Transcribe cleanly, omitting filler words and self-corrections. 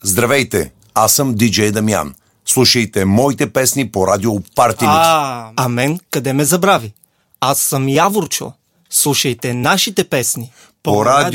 Здравейте, аз съм диджей Дамян. Слушайте моите песни по радио Party Mix. А мен къде ме забрави? Аз съм Яворчо. Слушайте нашите песни По радио